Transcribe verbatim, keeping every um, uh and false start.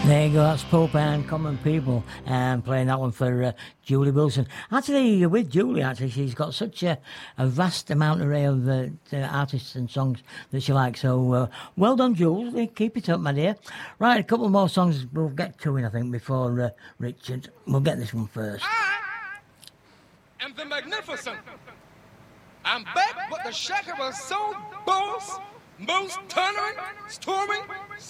There you go, that's Pope and Common People, and playing that one for uh, Julie Wilson. Actually, with Julie, actually, she's got such a, a vast amount array of uh, artists and songs that she likes. So, uh, well done, Jules. Keep it up, my dear. Right, a couple more songs we'll get to in, I think, before uh, Richard. We'll get this one first. I am the magnificent. I'm back, but the shaker was so boss, most thundering, storming,